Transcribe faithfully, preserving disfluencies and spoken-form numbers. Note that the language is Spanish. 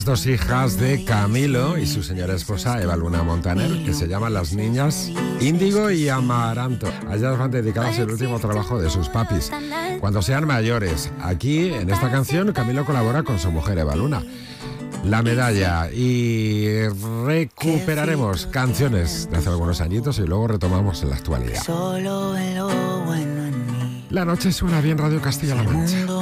Dos hijas de Camilo y su señora esposa Eva Luna Montaner, que se llaman las niñas Índigo y Amaranto. A ellas van dedicadas el último trabajo de sus papis. Cuando sean mayores, aquí en esta canción Camilo colabora con su mujer Eva Luna. La medalla, y recuperaremos canciones de hace algunos añitos y luego retomamos en la actualidad. La noche suena bien Radio Castilla-La Mancha.